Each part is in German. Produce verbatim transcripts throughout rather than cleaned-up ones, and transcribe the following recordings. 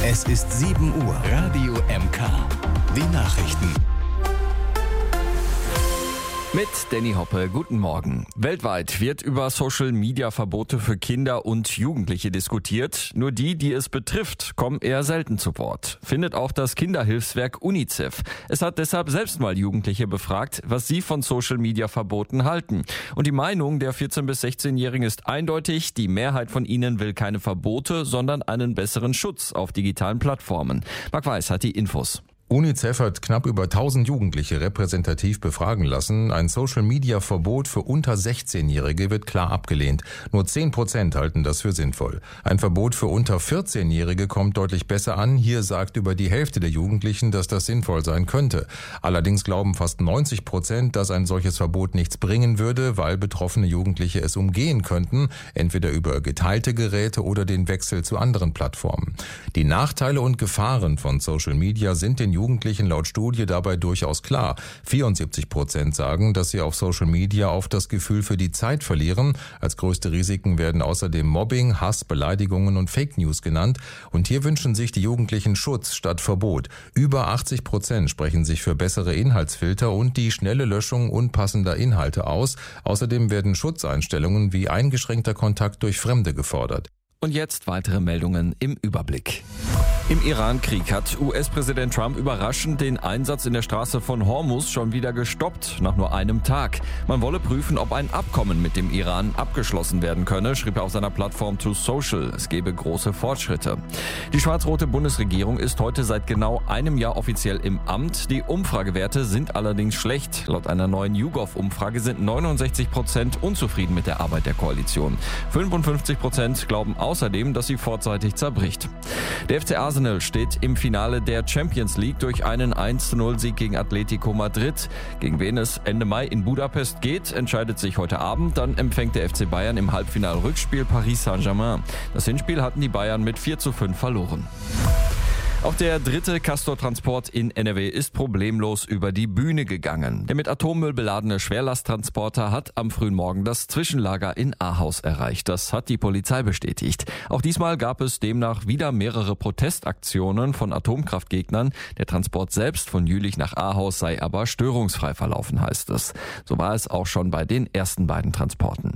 Es ist sieben Uhr. Radio M K. Die Nachrichten. Mit Danny Hoppe, guten Morgen. Weltweit wird über Social-Media-Verbote für Kinder und Jugendliche diskutiert. Nur die, die es betrifft, kommen eher selten zu Wort. Findet auch das Kinderhilfswerk UNICEF. Es hat deshalb selbst mal Jugendliche befragt, was sie von Social-Media-Verboten halten. Und die Meinung der vierzehn- bis sechzehnjährigen ist eindeutig. Die Mehrheit von ihnen will keine Verbote, sondern einen besseren Schutz auf digitalen Plattformen. Marc Weiß hat die Infos. UNICEF hat knapp über tausend Jugendliche repräsentativ befragen lassen. Ein Social-Media-Verbot für unter sechzehnjährige wird klar abgelehnt. Nur zehn Prozent halten das für sinnvoll. Ein Verbot für unter vierzehnjährige kommt deutlich besser an. Hier sagt über die Hälfte der Jugendlichen, dass das sinnvoll sein könnte. Allerdings glauben fast neunzig Prozent, dass ein solches Verbot nichts bringen würde, weil betroffene Jugendliche es umgehen könnten, entweder über geteilte Geräte oder den Wechsel zu anderen Plattformen. Die Nachteile und Gefahren von Social Media sind den Jugendlichen laut Studie dabei durchaus klar. vierundsiebzig Prozent sagen, dass sie auf Social Media oft das Gefühl für die Zeit verlieren. Als größte Risiken werden außerdem Mobbing, Hass, Beleidigungen und Fake News genannt. Und hier wünschen sich die Jugendlichen Schutz statt Verbot. Über achtzig Prozent sprechen sich für bessere Inhaltsfilter und die schnelle Löschung unpassender Inhalte aus. Außerdem werden Schutzeinstellungen wie eingeschränkter Kontakt durch Fremde gefordert. Und jetzt weitere Meldungen im Überblick. Im Iran-Krieg hat U S-Präsident Trump überraschend den Einsatz in der Straße von Hormuz schon wieder gestoppt, nach nur einem Tag. Man wolle prüfen, ob ein Abkommen mit dem Iran abgeschlossen werden könne, schrieb er auf seiner Plattform Truth Social. Es gebe große Fortschritte. Die schwarz-rote Bundesregierung ist heute seit genau einem Jahr offiziell im Amt. Die Umfragewerte sind allerdings schlecht. Laut einer neuen YouGov-Umfrage sind neunundsechzig Prozent unzufrieden mit der Arbeit der Koalition. fünfundfünfzig Prozent glauben außerdem, dass sie vorzeitig zerbricht. Der F C Arsenal steht im Finale der Champions League durch einen eins zu null Sieg gegen Atletico Madrid. Gegen wen es Ende Mai in Budapest geht, entscheidet sich heute Abend. Dann empfängt der F C Bayern im Halbfinal-Rückspiel Paris Saint-Germain. Das Hinspiel hatten die Bayern mit vier zu fünf verloren. Auch der dritte Castor-Transport in N R W ist problemlos über die Bühne gegangen. Der mit Atommüll beladene Schwerlasttransporter hat am frühen Morgen das Zwischenlager in Ahaus erreicht. Das hat die Polizei bestätigt. Auch diesmal gab es demnach wieder mehrere Protestaktionen von Atomkraftgegnern. Der Transport selbst von Jülich nach Ahaus sei aber störungsfrei verlaufen, heißt es. So war es auch schon bei den ersten beiden Transporten.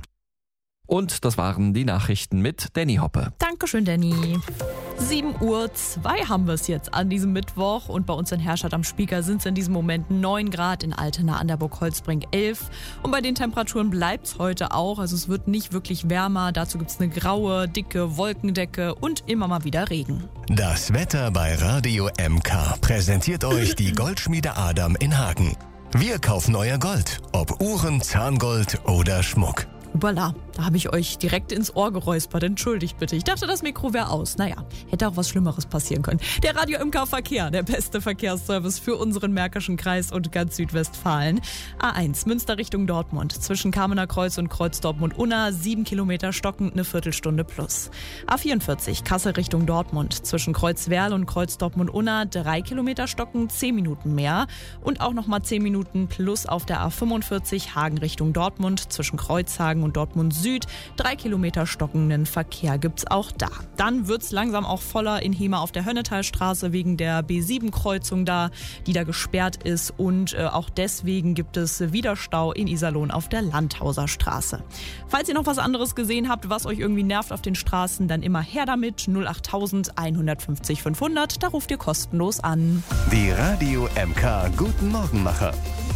Und das waren die Nachrichten mit Danny Hoppe. Dankeschön, Danny. sieben Uhr zwei haben wir es jetzt an diesem Mittwoch und bei uns in Herrschat am Spieker sind es in diesem Moment neun Grad, in Altena an der Burg Holzbrink elf. Und bei den Temperaturen bleibt es heute auch, also es wird nicht wirklich wärmer. Dazu gibt es eine graue, dicke Wolkendecke und immer mal wieder Regen. Das Wetter bei Radio M K präsentiert euch die Goldschmiede Adam in Hagen. Wir kaufen euer Gold, ob Uhren, Zahngold oder Schmuck. Ubala, da habe ich euch direkt ins Ohr geräuspert. Entschuldigt bitte. Ich dachte, das Mikro wäre aus. Naja, hätte auch was Schlimmeres passieren können. Der Radio M K Verkehr, der beste Verkehrsservice für unseren Märkischen Kreis und ganz Südwestfalen. A eins, Münster Richtung Dortmund. Zwischen Kamener Kreuz und Kreuz Dortmund-Unna, sieben Kilometer stockend, eine Viertelstunde plus. A vierundvierzig, Kassel Richtung Dortmund. Zwischen Kreuz Werl und Kreuz Dortmund-Unna, drei Kilometer stockend, zehn Minuten mehr. Und auch nochmal zehn Minuten plus auf der A fünfundvierzig, Hagen Richtung Dortmund. Zwischen Kreuzhagen und Dortmund Süd. Drei Kilometer stockenden Verkehr gibt's auch da. Dann wird's langsam auch voller in Hemer auf der Hönnetalstraße wegen der B sieben Kreuzung da, die da gesperrt ist. Und äh, auch deswegen gibt es wieder Stau in Iserlohn auf der Landhauser Straße. Falls ihr noch was anderes gesehen habt, was euch irgendwie nervt auf den Straßen, dann immer her damit. null acht eins fünf fünfhundert, da ruft ihr kostenlos an. Die Radio M K Guten Morgenmacher.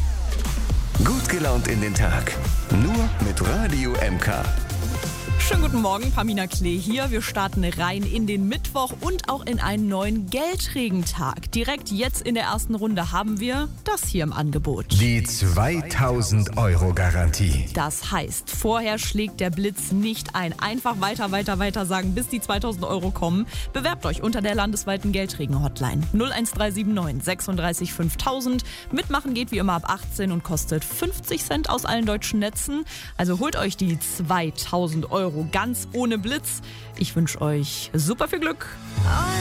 Gut gelaunt in den Tag. Nur mit Radio M K. Schönen guten Morgen, Pamina Klee hier. Wir starten rein in den Mittwoch und auch in einen neuen Geldregentag. Direkt jetzt in der ersten Runde haben wir das hier im Angebot. Die zweitausend Euro Garantie. Das heißt, vorher schlägt der Blitz nicht ein. Einfach weiter, weiter, weiter sagen, bis die zweitausend Euro kommen. Bewerbt euch unter der landesweiten Geldregen-Hotline null eins drei sieben neun sechsunddreißig fünftausend. Mitmachen geht wie immer ab achtzehn und kostet fünfzig Cent aus allen deutschen Netzen. Also holt euch die zweitausend Euro ganz ohne Blitz. Ich wünsche euch super viel Glück.